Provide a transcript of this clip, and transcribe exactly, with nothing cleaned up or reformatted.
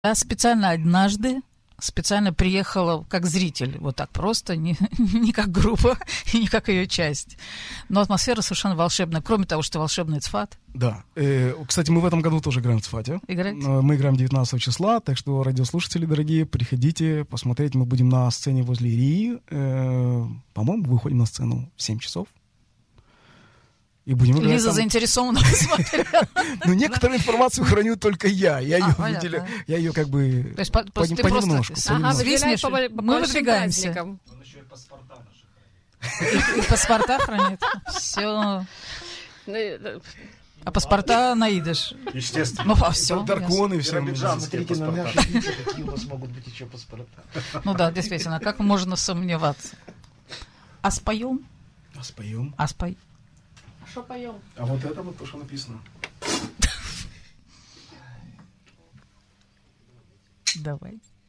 Я специально однажды специально приехала как зритель, вот так просто, не, не как группа, и не как ее часть. Но атмосфера совершенно волшебная, кроме того, что волшебный Цфат. Да. Э, кстати, мы в этом году тоже играем в Цфате. Играете? Мы играем девятнадцатого числа, так что, радиослушатели дорогие, приходите посмотреть. Мы будем на сцене возле Ирии. Э, по-моему, выходим на сцену в семь часов. И будем играть. Лиза там... заинтересована посмотрела. Ну, некоторую информацию храню только я. Я ее А, выделяю, я ее как бы То есть по- просто ты понемножку. просто- Ага, понемножку. выделяет по, Мы по большим выдвигаемся. праздникам. Он еще и паспорта наши хранит. И, и паспорта хранит. Все. Ну, э, А паспорта на идыш. Естественно. Ну, а все. Драконы все. Биробиджанские Смотрите на паспорта. наши лица, какие у нас могут быть еще паспорта. Ну да, действительно, как можно сомневаться? А споем? А споем. А споем? Что поем? А вот это вот то, что написано. Давай.